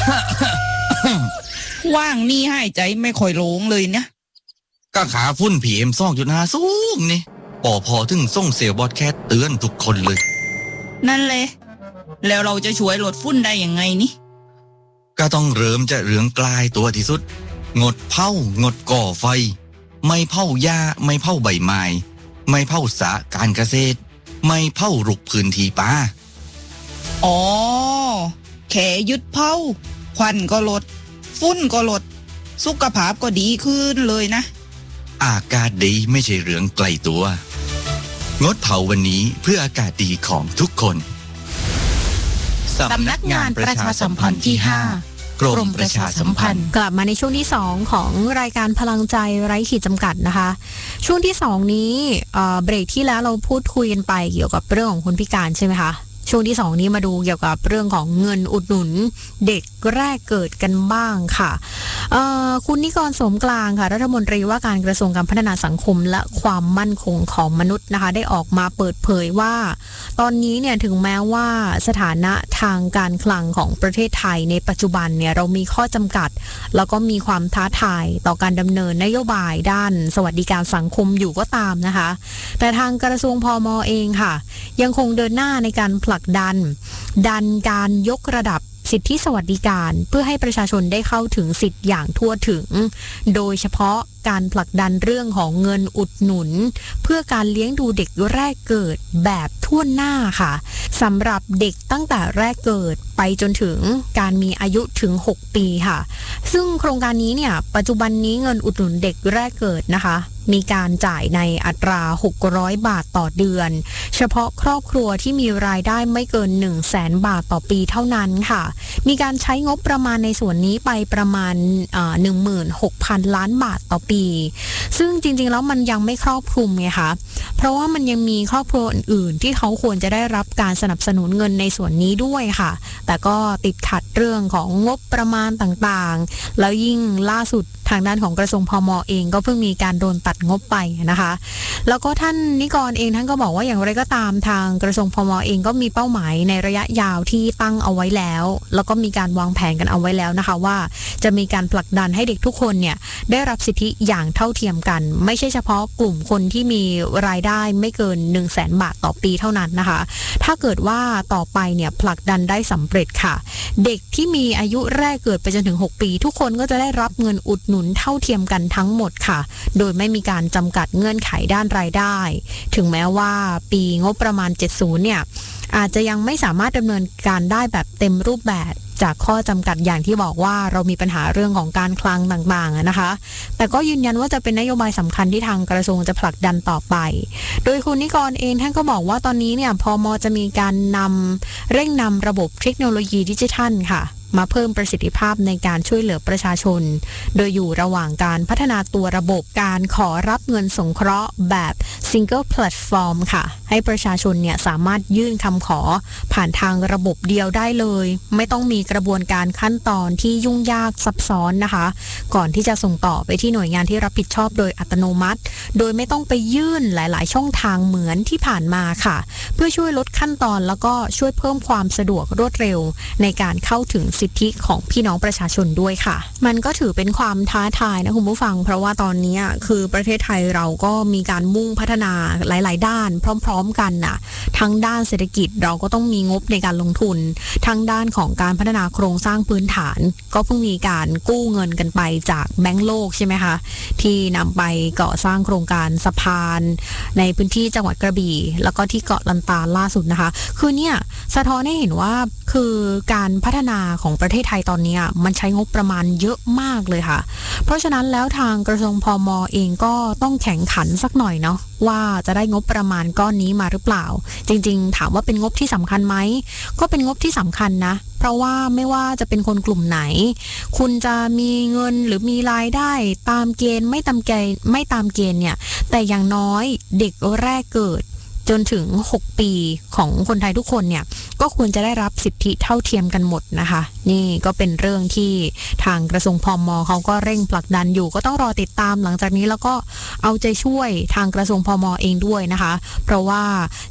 ว่างนี่หายใจไม่ค่อยโล่งเลยเนี่ยก็ขาฝุ่น PM 2.5สูงนี่พอถึงส่งเซลล์บอดแคสเตือนทุกคนเลยนั่นเลยแล้วเราจะช่วยลดฝุ่นได้ยังไงนี่ก็ต้องเริ่มจากเรื่องใกล้ตัวที่สุดงดเผางดก่อไฟไม่เผาหญ้าไม่เผาใบไม้ไม่เผาสระการเกษตรไม่เผารุกพื้นที่ป่าอ๋อแค่ยึดเผาควันก็ลดฝุ่นก็ลดสุขภาพก็ดีขึ้นเลยนะอากาศดีไม่ใช่เรื่องไกลตัวงดเผาวันนี้เพื่ออากาศดีของทุกคนสำนักงานประชาสัมพันธ์ที่ 5 กรมประชาสัมพันธ์กลับมาในช่วงที่2ของรายการพลังใจไร้ขีดจำกัดนะคะช่วงที่2นี้เบรกที่แล้วเราพูดคุยกันไปเกี่ยวกับเรื่องของคนพิการใช่ไหมคะช่วงที่2นี้มาดูเกี่ยวกับเรื่องของเงินอุดหนุนเด็กแรกเกิดกันบ้างค่ะคุณนิกร โสมกลางค่ะรัฐมนตรีว่าการกระทรวงการพัฒนาสังคมและความมั่นคงของมนุษย์นะคะได้ออกมาเปิดเผยว่าตอนนี้เนี่ยถึงแม้ว่าสถานะทางการคลังของประเทศไทยในปัจจุบันเนี่ยเรามีข้อจำกัดแล้วก็มีความท้าทายต่อการดำเนินนโยบายด้านสวัสดิการสังคมอยู่ก็ตามนะคะแต่ทางกระทรวงพม.เองค่ะยังคงเดินหน้าในการผลักดันการยกระดับสิทธิสวัสดิการเพื่อให้ประชาชนได้เข้าถึงสิทธิ์อย่างทั่วถึงโดยเฉพาะการผลักดันเรื่องของเงินอุดหนุนเพื่อการเลี้ยงดูเด็กแรกเกิดแบบทั่วหน้าค่ะสำหรับเด็กตั้งแต่แรกเกิดไปจนถึงการมีอายุถึง6ปีค่ะซึ่งโครงการนี้เนี่ยปัจจุบันนี้เงินอุดหนุนเด็กแรกเกิดนะคะมีการจ่ายในอัตรา600 บาทต่อเดือนเฉพาะครอบครัวที่มีรายได้ไม่เกิน 100,000 บาทต่อปีเท่านั้นค่ะมีการใช้งบประมาณในส่วนนี้ไปประมาณ16,000 ล้านบาทต่อปีซึ่งจริงๆแล้วมันยังไม่ครอบคลุมไงคะเพราะว่ามันยังมีครอบครัวอื่นๆที่เขาควรจะได้รับการสนับสนุนเงินในส่วนนี้ด้วยค่ะแต่ก็ติดขัดเรื่องของงบประมาณต่างๆแล้วยิ่งล่าสุดทางด้านของกระทรวงพม.เองก็เพิ่งมีการโดนตัดงบไปนะคะแล้วก็ท่านนิกรเองท่านก็บอกว่าอย่างไรก็ตามทางกระทรวงพม.เองก็มีเป้าหมายในระยะยาวที่ตั้งเอาไว้แล้วแล้วก็มีการวางแผนกันเอาไว้แล้วนะคะว่าจะมีการผลักดันให้เด็กทุกคนเนี่ยได้รับสิทธิอย่างเท่าเทียมกันไม่ใช่เฉพาะกลุ่มคนที่มีรายได้ไม่เกิน 100,000 บาทต่อปีเท่านั้นนะคะถ้าเกิดว่าต่อไปเนี่ยผลักดันได้สำเร็จค่ะเด็กที่มีอายุแรกเกิดไปจนถึง6ปีทุกคนก็จะได้รับเงินอุดหนุนเท่าเทียมกันทั้งหมดค่ะโดยไม่มีการจำกัดเงื่อนไขด้านรายได้ถึงแม้ว่าปีงบประมาณ70เนี่ยอาจจะยังไม่สามารถดำเนินการได้แบบเต็มรูปแบบจากข้อจำกัดอย่างที่บอกว่าเรามีปัญหาเรื่องของการคลังต่างๆนะคะแต่ก็ยืนยันว่าจะเป็นนโยบายสำคัญที่ทางกระทรวงจะผลักดันต่อไปโดยคุณนิกรเองท่านก็บอกว่าตอนนี้เนี่ยพม.จะมีการเร่งนำระบบเทคโนโลยีดิจิทัลค่ะมาเพิ่มประสิทธิภาพในการช่วยเหลือประชาชนโดยอยู่ระหว่างการพัฒนาตัวระบบการขอรับเงินสงเคราะห์แบบ Single Platform ค่ะให้ประชาชนเนี่ยสามารถยื่นคำขอผ่านทางระบบเดียวได้เลยไม่ต้องมีกระบวนการขั้นตอนที่ยุ่งยากซับซ้อนนะคะก่อนที่จะส่งต่อไปที่หน่วยงานที่รับผิดชอบโดยอัตโนมัติโดยไม่ต้องไปยื่นหลายๆช่องทางเหมือนที่ผ่านมาค่ะเพื่อช่วยลดขั้นตอนแล้วก็ช่วยเพิ่มความสะดวกรวดเร็วในการเข้าถึงสิทธิของพี่น้องประชาชนด้วยค่ะมันก็ถือเป็นความท้าทายนะคุณผู้ฟังเพราะว่าตอนนี้คือประเทศไทยเราก็มีการมุ่งพัฒนาหลายๆด้านพร้อมๆกันนะทั้งด้านเศรษฐกิจเราก็ต้องมีงบในการลงทุนทั้งด้านของการพัฒนาโครงสร้างพื้นฐานก็เพิ่งมีการกู้เงินกันไปจากแบงก์โลกใช่ไหมคะที่นำไปก่อสร้างโครงการสะพานในพื้นที่จังหวัดกระบี่แล้วก็ที่เกาะลันตาล่าสุดนะคะคือเนี่ยสะท้อนให้เห็นว่าคือการพัฒนาของประเทศไทยตอนนี้มันใช้งบประมาณเยอะมากเลยค่ะเพราะฉะนั้นแล้วทางกระทรวงพม.เองก็ต้องแข่งขันสักหน่อยเนาะว่าจะได้งบประมาณก้อนนี้มาหรือเปล่าจริงๆถามว่าเป็นงบที่สำคัญไหมก็เป็นงบที่สำคัญนะเพราะว่าไม่ว่าจะเป็นคนกลุ่มไหนคุณจะมีเงินหรือมีรายได้ตามเกณฑ์ไม่ตามเกณฑ์เนี่ยแต่อย่างน้อยเด็กแรกเกิดจนถึง6ปีของคนไทยทุกคนเนี่ยก็ควรจะได้รับสิทธิเท่าเทียมกันหมดนะคะนี่ก็เป็นเรื่องที่ทางกระทรวงพม.เขาก็เร่งผลักดันอยู่ก็ต้องรอติดตามหลังจากนี้แล้วก็เอาใจช่วยทางกระทรวงพม.เองด้วยนะคะเพราะว่า